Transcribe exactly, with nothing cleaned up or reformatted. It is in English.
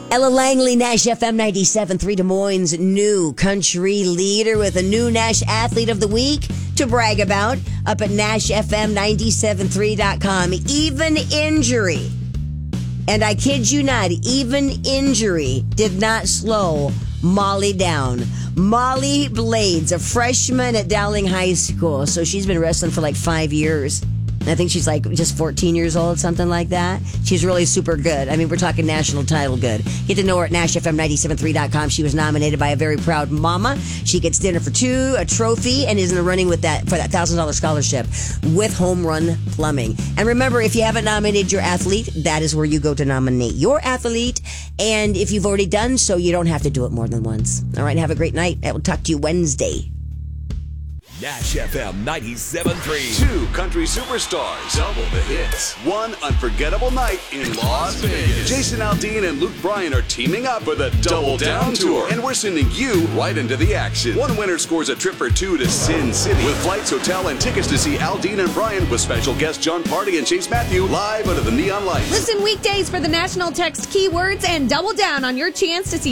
Ella Langley, Nash F M ninety-seven point three, Des Moines' new country leader with a new Nash Athlete of the Week to brag about up at Nash F M ninety-seven point three dot com. Even injury, and I kid you not, even injury did not slow Molly down. Molly Blades, a freshman at Dowling High School. So she's been wrestling for like five years. I think she's like just fourteen years old, something like that. She's really super good. I mean, we're talking national title good. Get to know her at Nash F M ninety-seven point three dot com. She was nominated by a very proud mama. She gets dinner for two, a trophy, and is in the running with that for that one thousand dollars scholarship with Home Run Plumbing. And remember, if you haven't nominated your athlete, that is where you go to nominate your athlete. And if you've already done so, you don't have to do it more than once. All right, have a great night. I will talk to you Wednesday. Nash F M ninety-seven point three. Two country superstars. Double the hits. One unforgettable night in Las Vegas. Jason Aldean and Luke Bryan are teaming up for the Double Down Tour. And we're sending you right into the action. One winner scores a trip for two to Sin City. With flights, hotel, and tickets to see Aldean and Bryan with special guests John Party and Chase Matthew live under the neon lights. Listen weekdays for the national text keywords and double down on your chance to see